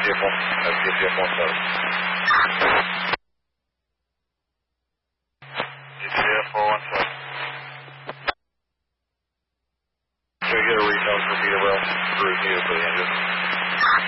GTF 17. GTF 417. Should we get a recon for Peterborough? Through here for the engine.